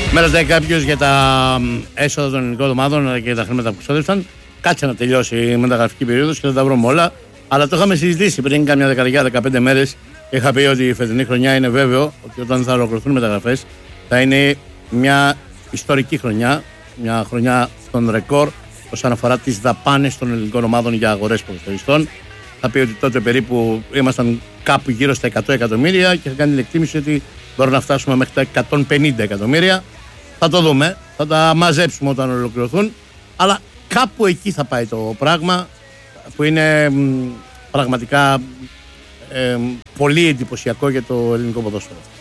Με ρωτάει κάποιος για τα έσοδα των ελληνικών ομάδων και τα χρήματα που ξόδευσαν. Κάτσε να τελειώσει η μεταγραφική περίοδος και θα τα βρούμε όλα. Αλλά το είχαμε συζητήσει πριν κάμια 15 μέρες. Είχα πει ότι η φετινή χρονιά είναι βέβαιο ότι όταν θα ολοκληρωθούν οι μεταγραφές θα είναι μια ιστορική χρονιά. Μια χρονιά των ρεκόρ όσον αφορά τις δαπάνες των ελληνικών ομάδων για αγορές ποδοσφαιριστών. Θα πει ότι τότε περίπου ήμασταν κάπου γύρω στα 100 εκατομμύρια και θα κάνει την εκτίμηση ότι μπορεί να φτάσουμε μέχρι τα 150 εκατομμύρια. Θα το δούμε, θα τα μαζέψουμε όταν ολοκληρωθούν. Αλλά κάπου εκεί θα πάει το πράγμα που είναι πραγματικά πολύ εντυπωσιακό για το ελληνικό ποδόσφαιρο.